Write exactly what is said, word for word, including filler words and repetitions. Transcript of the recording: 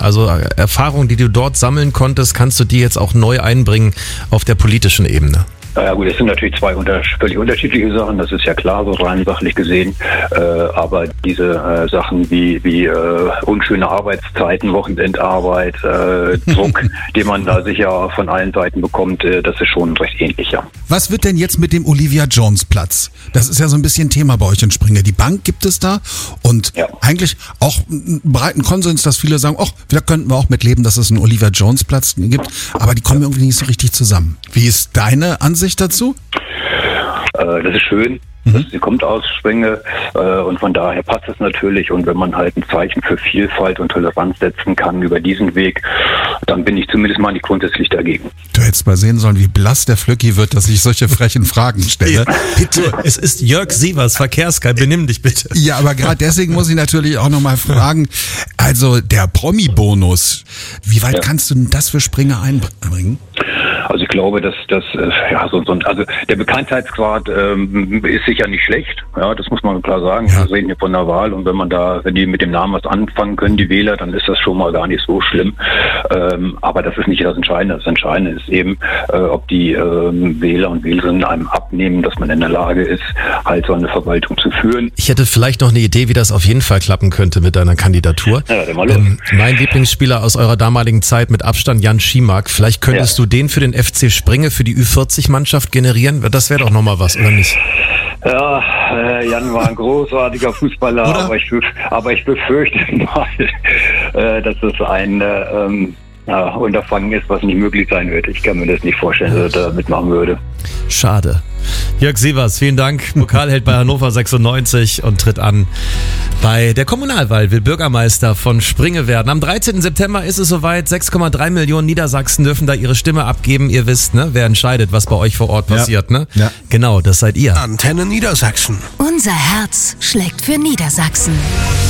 Also Erfahrungen, die du dort sammeln konntest, kannst du die jetzt auch neu einbringen auf der politischen Ebene? Ja gut, das sind natürlich zwei unter, völlig unterschiedliche Sachen, das ist ja klar, so rein sachlich gesehen. Äh, aber diese äh, Sachen wie, wie äh, unschöne Arbeitszeiten, Wochenendarbeit, äh, Druck, den man da sicher von allen Seiten bekommt, äh, das ist schon recht ähnlich, ja. Was wird denn jetzt mit dem Olivia Jones Platz? Das ist ja so ein bisschen Thema bei euch in Springe. Die Bank gibt es da und ja. eigentlich auch einen breiten Konsens, dass viele sagen, ach, da könnten wir auch mit leben, dass es einen Olivia Jones Platz gibt, aber die kommen irgendwie nicht so richtig zusammen. Wie ist deine Ansicht dazu? Äh, das ist schön. Mhm. Sie kommt aus Springe äh, und von daher passt es natürlich. Und wenn man halt ein Zeichen für Vielfalt und Toleranz setzen kann über diesen Weg, dann bin ich zumindest mal nicht grundsätzlich dagegen. Du hättest mal sehen sollen, wie blass der Flöcki wird, dass ich solche frechen Fragen stelle. Bitte, es ist Jörg Sievers, Verkehrsguide, benimm dich bitte. Ja, aber gerade deswegen muss ich natürlich auch nochmal fragen, also der Promi-Bonus, wie weit ja. kannst du denn das für Springe einbringen? Also ich glaube, dass das ja so, so also der Bekanntheitsgrad ähm, ist sicher nicht schlecht. Ja, das muss man klar sagen. Ja. Wir reden hier von der Wahl und wenn man da, wenn die mit dem Namen was anfangen können, die Wähler, dann ist das schon mal gar nicht so schlimm. Ähm, aber das ist nicht das Entscheidende. Das Entscheidende ist eben, äh, ob die ähm, Wähler und Wählerinnen einem abnehmen, dass man in der Lage ist, halt so eine Verwaltung zu führen. Ich hätte vielleicht noch eine Idee, wie das auf jeden Fall klappen könnte mit deiner Kandidatur. Ja, dann mal los. Ähm, mein Lieblingsspieler aus eurer damaligen Zeit mit Abstand, Jan Schimak. Vielleicht könntest ja. du den für den F C Springe für die Ü vierzig Mannschaft generieren? Das wäre doch nochmal was, oder nicht? Ja, äh, Jan war ein großartiger Fußballer, aber ich, aber ich befürchte mal, äh, dass es ein äh, ähm, ja, Unterfangen ist, was nicht möglich sein wird. Ich kann mir das nicht vorstellen, dass er da mitmachen würde. Schade. Jörg Sievers, vielen Dank. Pokalheld bei Hannover sechsundneunzig und tritt an bei der Kommunalwahl, will Bürgermeister von Springe werden. Am dreizehnten September ist es soweit. sechs Komma drei Millionen Niedersachsen dürfen da ihre Stimme abgeben. Ihr wisst, ne, wer entscheidet, was bei euch vor Ort passiert. Ja. Ne? Ja. Genau, das seid ihr. Antenne Niedersachsen. Unser Herz schlägt für Niedersachsen.